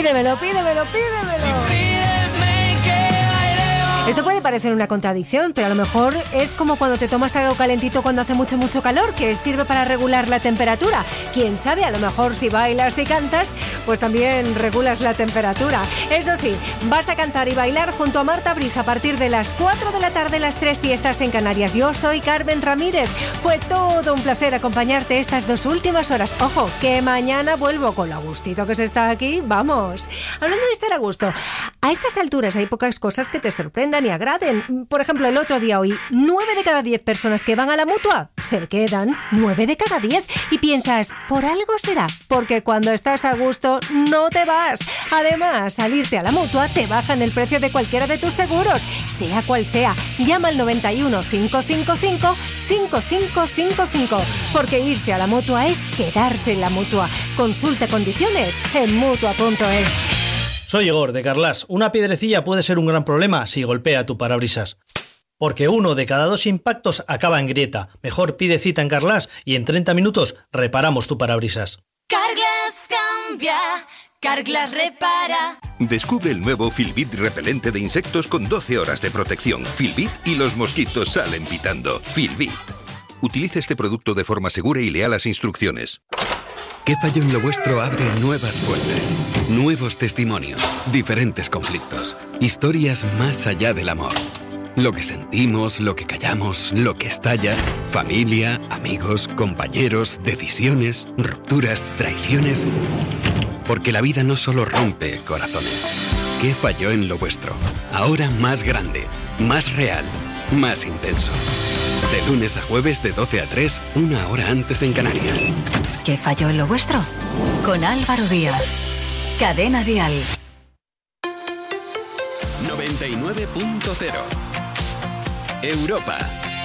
Pídemelo. Esto puede parecer una contradicción, pero a lo mejor es como cuando te tomas algo calentito cuando hace mucho calor, que sirve para regular la temperatura. Quién sabe, a lo mejor si bailas y cantas, pues también regulas la temperatura. Eso sí, vas a cantar y bailar junto a Marta Briz a partir de las 4 de la tarde, las 3 si estás en Canarias. Yo soy Carmen Ramírez. Fue todo un placer acompañarte estas 2 últimas horas. Ojo, que mañana vuelvo con lo gustito que se está aquí. Vamos. Hablando de estar a gusto, a estas alturas hay pocas cosas que te sorprendan y agraden. Por ejemplo, el otro día oí 9 de cada 10 personas que van a la Mutua se quedan. 9 de cada 10. Y piensas, por algo será, porque cuando estás a gusto no te vas. Además, al irte a la Mutua te bajan el precio de cualquiera de tus seguros, sea cual sea. Llama al 91 555 5555, porque irse a la Mutua es quedarse en la Mutua. Consulta condiciones en Mutua.es. Soy Igor, de Carlas. Una piedrecilla puede ser un gran problema si golpea tu parabrisas. Porque 1 de cada 2 impactos acaba en grieta. Mejor pide cita en Carlas y en 30 minutos reparamos tu parabrisas. Carglass cambia, Carglass repara. Descubre el nuevo Filbit repelente de insectos con 12 horas de protección. Filbit y los mosquitos salen pitando. Filbit. Utilice este producto de forma segura y lea las instrucciones. ¿Qué falló en lo vuestro? Abre nuevas puertas, nuevos testimonios, diferentes conflictos, historias más allá del amor. Lo que sentimos, lo que callamos, lo que estalla, familia, amigos, compañeros, decisiones, rupturas, traiciones. Porque la vida no solo rompe corazones. ¿Qué falló en lo vuestro? Ahora más grande, más real, más intenso. De lunes a jueves de 12 a 3, 1 hora antes en Canarias. ¿Qué falló en lo vuestro? Con Álvaro Díaz. Cadena Dial. 99.0 Europa.